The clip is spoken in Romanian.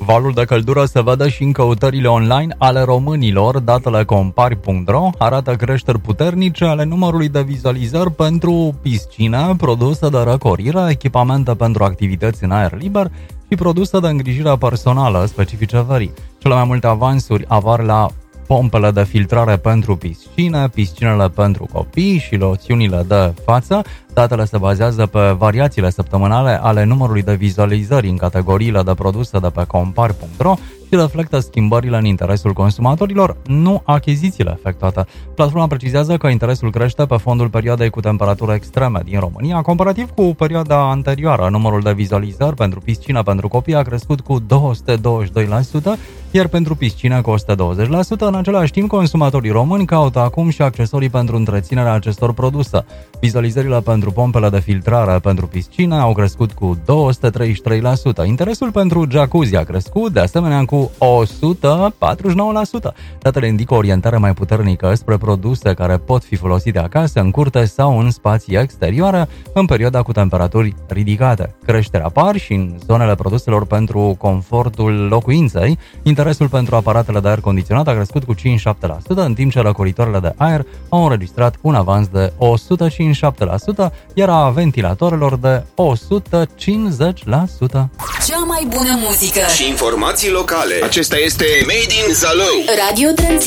Valul de căldură se vede și în căutările online ale românilor. Datele compari.ro arată creșteri puternice ale numărului de vizualizări pentru piscine, produse de răcorire, echipamente pentru activități în aer liber și produse de îngrijire personală specifice verii. Cele mai multe avansuri apar la pompele de filtrare pentru piscine, piscinele pentru copii și loțiunile de față. Datele se bazează pe variațiile săptămânale ale numărului de vizualizări în categoriile de produse de pe compar.ro și reflectă schimbările în interesul consumatorilor, nu achizițiile efectuate. Platforma precizează că interesul crește pe fondul perioadei cu temperatură extreme din România. Comparativ cu perioada anterioară, numărul de vizualizări pentru piscină pentru copii a crescut cu 222%, iar pentru piscină cu 120%. În același timp, consumatorii români caută acum și accesorii pentru întreținerea acestor produse. Vizualizările pentru pompele de filtrare pentru piscine au crescut cu 233%. Interesul pentru jacuzzi a crescut, de asemenea, cu 149%. Datele indică o orientare mai puternică spre produse care pot fi folosite acasă, în curte sau în spații exterioare, în perioada cu temperaturi ridicate. Creșterea apar și în zonele produselor pentru confortul locuinței. Interesul pentru aparatele de aer condiționat a crescut cu 57%, în timp ce răcoritoarele de aer au înregistrat un avans de 157%, iar a ventilatoarelor de 150%. Cea mai bună muzică și informații locale. Acesta este Made in Zalău. Radio